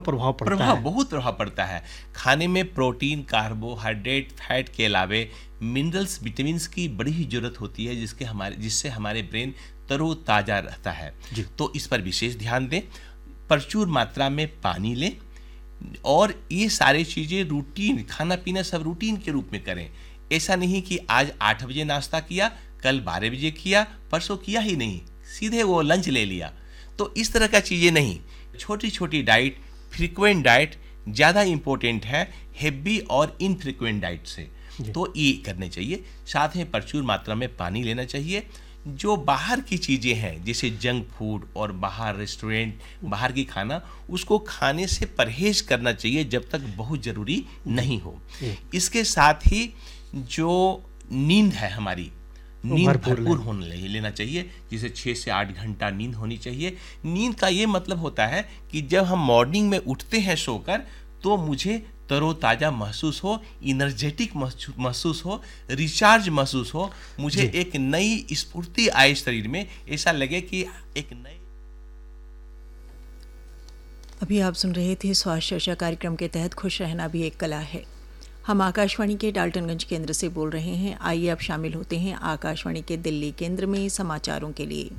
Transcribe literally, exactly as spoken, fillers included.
प्रभाव पड़ता प्रभाव है। बहुत प्रभाव पड़ता है। खाने में प्रोटीन, कार्बोहाइड्रेट, फैट के अलावे मिनरल्स, विटामिन्स की बड़ी ही जरूरत होती है, जिसके हमारे जिससे हमारे ब्रेन तरोताजा रहता है। जी। तो इस पर विशेष ध्यान दें, प्रचुर मात्रा में पानी लें और ये सारी चीज़ें रूटीन, खाना पीना सब रूटीन के रूप में करें। ऐसा नहीं कि आज आठ बजे नाश्ता किया, कल बारह बजे किया, परसों किया ही नहीं, सीधे वो लंच ले लिया। तो इस तरह का चीज़ें नहीं, छोटी छोटी डाइट, फ्रीक्वेंट डाइट ज़्यादा इम्पोर्टेंट है हेवी और इनफ्रीक्वेंट डाइट से। तो ये करने चाहिए। साथ में प्रचुर मात्रा में पानी लेना चाहिए। जो बाहर की चीज़ें हैं जैसे जंक फूड और बाहर रेस्टोरेंट, बाहर की खाना, उसको खाने से परहेज करना चाहिए जब तक बहुत ज़रूरी नहीं हो। इसके साथ ही जो नींद है हमारी, नींद भरपूर होने ले, लेना चाहिए, जिसे छः से आठ घंटा नींद होनी चाहिए। नींद का ये मतलब होता है कि जब हम मॉर्निंग में उठते हैं सोकर, तो मुझे तरोताज़ा महसूस हो, इनर्जेटिक महसूस हो, रिचार्ज महसूस हो, मुझे एक नई स्फूर्ति आए शरीर में, ऐसा लगे कि एक नई। अभी आप सुन रहे थे स्वास्थ्य चर्चा कार्यक्रम के तहत खुश रहना भी एक कला है। हम आकाशवाणी के डाल्टनगंज केंद्र से बोल रहे हैं। आइए अब शामिल होते हैं आकाशवाणी के दिल्ली केंद्र में समाचारों के लिए।